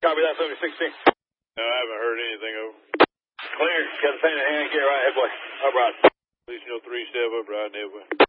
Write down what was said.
Copy that, 7016. No, I haven't heard anything over. Clear. Got the thing in hand. Get right ahead, boy. Up, right. Police 03, step up, right, Nebway.